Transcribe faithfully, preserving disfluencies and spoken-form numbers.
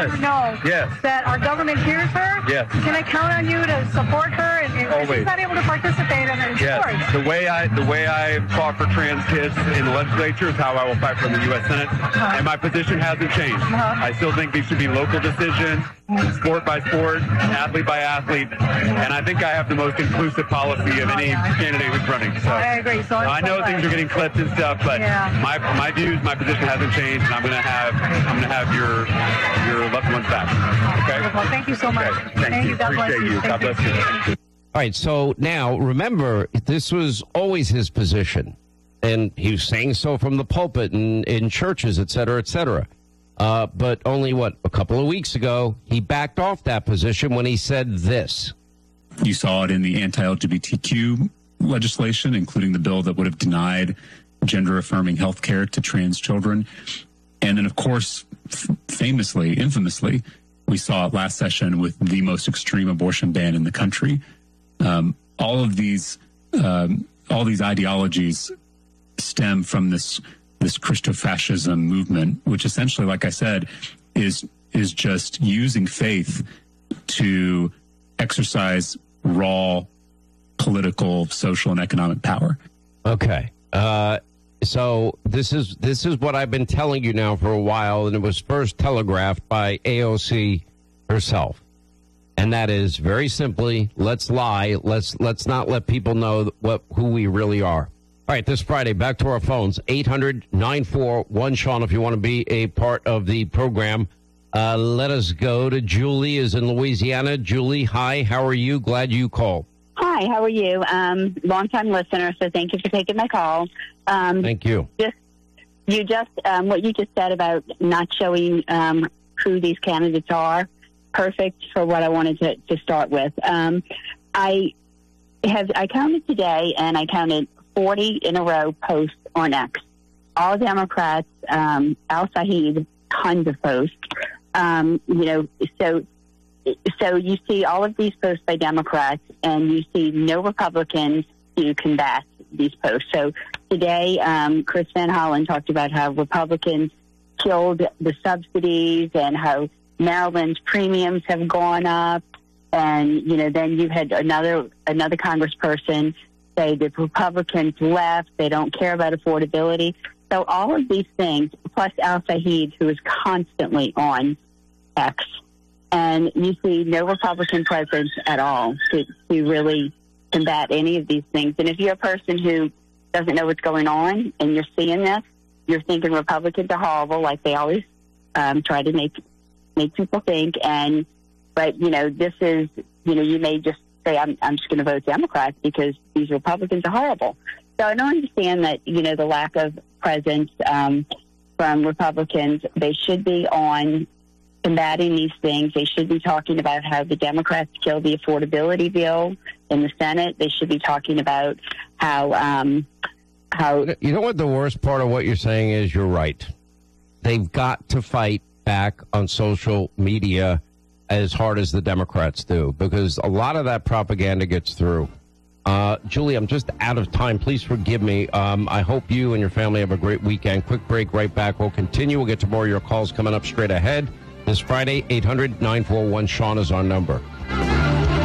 yes. her know yes. that our government hears her? Yes. Can I count on you to support her? And, and Always. she's not able to participate in her Yes. sports. The way I the way I fought for trans kids in the legislature is how I will fight for the U S Senate, Uh-huh. and my position hasn't changed. Uh-huh. I still think these should be local decisions, sport by sport, athlete by athlete, and I think I have the most inclusive policy of any candidate who's running. So I agree. So I'm I know so things glad. are getting clipped and stuff, but Yeah. my my views, my position hasn't changed, and I'm gonna have I'm gonna have your your loved ones back. Okay. Well, thank you so much. Okay. Thank, you. God bless Appreciate you. Thank God bless you. Thank you. All right, so now remember, this was always his position, and he was saying so from the pulpit and in churches, et cetera, et cetera. Uh, but only, what, a couple of weeks ago, he backed off that position when he said this. You saw it in the anti-L G B T Q legislation, including the bill that would have denied gender-affirming health care to trans children. And then, of course, f- famously, infamously, we saw it last session with the most extreme abortion ban in the country. Um, all of these, um, all these ideologies stem from this this Christofascism movement, which essentially, like I said, is is just using faith to exercise raw political, social, and economic power. Okay. Uh, so this is this is what I've been telling you now for a while, and it was first telegraphed by A O C herself. And that is very simply, let's lie. Let's let's not let people know what who we really are. All right, this Friday, back to our phones, eight hundred nine four one Sean, if you want to be a part of the program. Uh, let us go to Julie is in Louisiana. Julie, hi, how are you? Glad you called. Hi, how are you? Um, long-time listener, so thank you for taking my call. Um, Thank you. Just you just um, what you just said about not showing um, who these candidates are. Perfect for what I wanted to, to start with. Um, I have I counted today, and I counted forty in a row posts on X. All Democrats, um, Al Saeed, tons of posts. Um, you know, so so you see all of these posts by Democrats, and you see no Republicans to combat these posts. So today, um, Chris Van Hollen talked about how Republicans killed the subsidies and how Maryland's premiums have gone up, and you know, then you had another another congressperson say the Republicans left; they don't care about affordability. So all of these things, plus Al Saeed, who is constantly on X, and you see no Republican presence at all to, to really combat any of these things. And if you're a person who doesn't know what's going on and you're seeing this, you're thinking Republicans are horrible, like they always um, try to make. make people think, and but you know this is you know you may just say I'm I'm just going to vote Democrat because these Republicans are horrible. So I don't understand that you know the lack of presence um, from Republicans. They should be on combating these things. They should be talking about how the Democrats killed the affordability bill in the Senate. They should be talking about how um, how You know what the worst part of what you're saying is? You're right. They've got to fight back on social media as hard as the Democrats do, because a lot of that propaganda gets through. Uh, Julie, I'm just out of time. Please forgive me. Um, I hope you and your family have a great weekend. Quick break, right back. We'll continue. We'll get to more of your calls coming up straight ahead. This Friday, eight hundred nine four one Sean is our number.